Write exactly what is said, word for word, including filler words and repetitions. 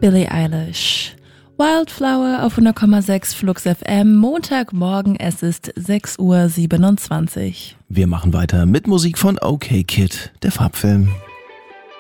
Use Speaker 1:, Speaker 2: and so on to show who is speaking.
Speaker 1: Billie Eilish. Wildflower auf hundert Komma sechs Flux F M, Montagmorgen, es ist sechs Uhr siebenundzwanzig.
Speaker 2: Wir machen weiter mit Musik von OK Kid, der Farbfilm.